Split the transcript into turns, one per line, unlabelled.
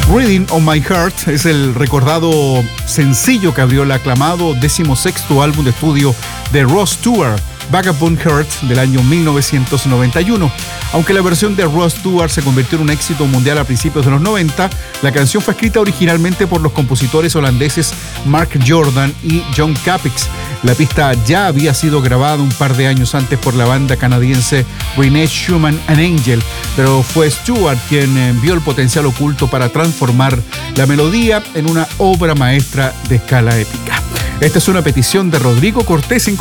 Reading on My Heart es el recordado sencillo que abrió el aclamado 16º álbum de estudio de Rod Stewart, Vagabond Heart, del año 1991. Aunque la versión de Rod Stewart se convirtió en un éxito mundial a principios de los 90, la canción fue escrita originalmente por los compositores holandeses Mark Jordan y John Capix. La pista ya había sido grabada un par de años antes por la banda canadiense Renee Schumann and Angel, pero fue Stewart quien vio el potencial oculto para transformar la melodía en una obra maestra de escala épica. Esta es una petición de Rodrigo Cortés en